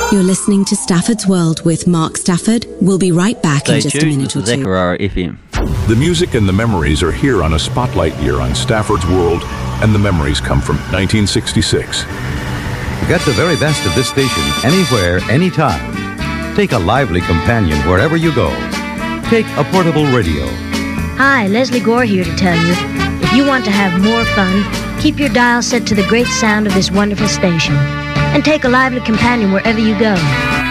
You're listening to Stafford's World with Mark Stafford. We'll be right back in just a minute or two. Zechariah FM. The music and the memories are here on a spotlight year on Stafford's World, and the memories come from 1966. Get the very best of this station anywhere, anytime. Take a lively companion wherever you go. Take a portable radio. Hi, Leslie Gore here to tell you, if you want to have more fun, keep your dial set to the great sound of this wonderful station. And take a lively companion wherever you go.